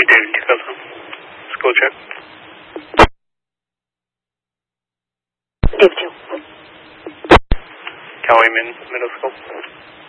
identical. School check. Div 2. Cowayman Middle School.